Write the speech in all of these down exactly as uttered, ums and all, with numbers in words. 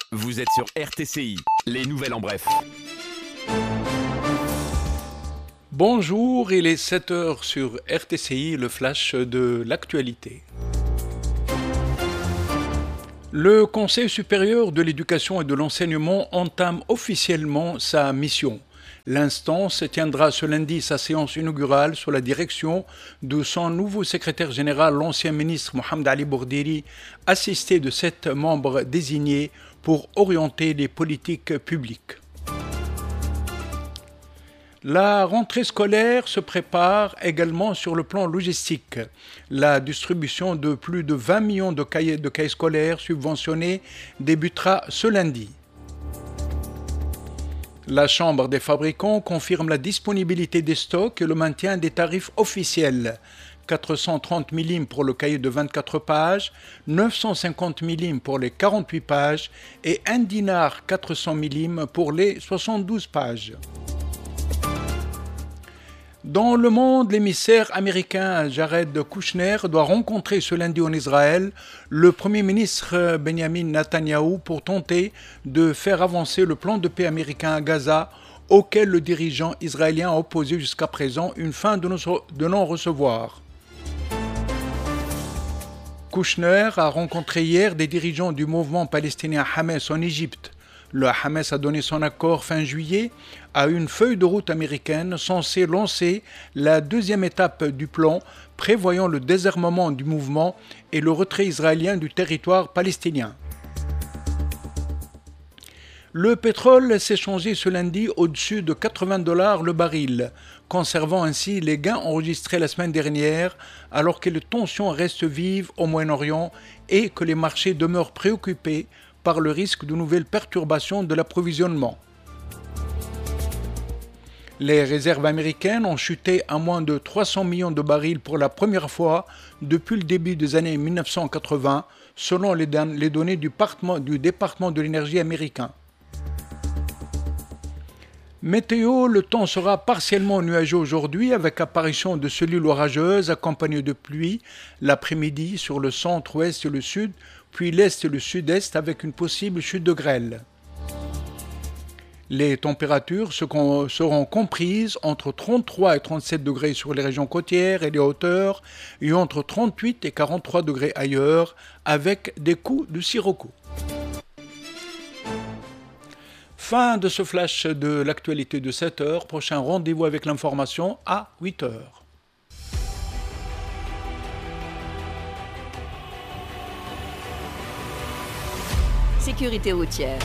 Vous êtes sur R T C I, les nouvelles en bref. Bonjour, il est sept heures sur R T C I, le flash de l'actualité. Le Conseil supérieur de l'éducation et de l'enseignement entame officiellement sa mission. L'instance tiendra ce lundi sa séance inaugurale sous la direction de son nouveau secrétaire général, l'ancien ministre Mohamed Ali Bourdiri, assisté de sept membres désignés pour orienter les politiques publiques. La rentrée scolaire se prépare également sur le plan logistique. La distribution de plus de vingt millions de cahiers, de cahiers scolaires subventionnés débutera ce lundi. La Chambre des fabricants confirme la disponibilité des stocks et le maintien des tarifs officiels. quatre cent trente millimètres pour le cahier de vingt-quatre pages, neuf cent cinquante millimètres pour les quarante-huit pages et un dinar quatre cents millimètres pour les soixante-douze pages. Dans le monde, l'émissaire américain Jared Kushner doit rencontrer ce lundi en Israël le Premier ministre Benjamin Netanyahou pour tenter de faire avancer le plan de paix américain à Gaza auquel le dirigeant israélien a opposé jusqu'à présent une fin de non-recevoir. Kushner a rencontré hier des dirigeants du mouvement palestinien Hamas en Égypte. Le Hamas a donné son accord fin juillet à une feuille de route américaine censée lancer la deuxième étape du plan prévoyant le désarmement du mouvement et le retrait israélien du territoire palestinien. Le pétrole s'est changé ce lundi au-dessus de quatre-vingts dollars le baril, conservant ainsi les gains enregistrés la semaine dernière alors que les tensions restent vives au Moyen-Orient et que les marchés demeurent préoccupés par le risque de nouvelles perturbations de l'approvisionnement. Les réserves américaines ont chuté à moins de trois cents millions de barils pour la première fois depuis le début des années mille neuf cent quatre-vingts, selon les, dan- les données du, partement, du département de l'énergie américain. Météo, le temps sera partiellement nuageux aujourd'hui avec apparition de cellules orageuses accompagnées de pluie l'après-midi sur le centre-ouest et le sud, puis l'est et le sud-est avec une possible chute de grêle. Les températures seront comprises entre trente-trois et trente-sept degrés sur les régions côtières et les hauteurs et entre trente-huit et quarante-trois degrés ailleurs avec des coups de sirocco. Fin de ce flash de l'actualité de sept heures. Prochain rendez-vous avec l'information à huit heures. Sécurité routière.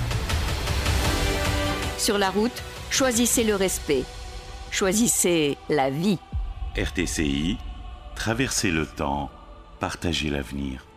Sur la route, choisissez le respect. Choisissez la vie. R T C I, traversez le temps, partagez l'avenir.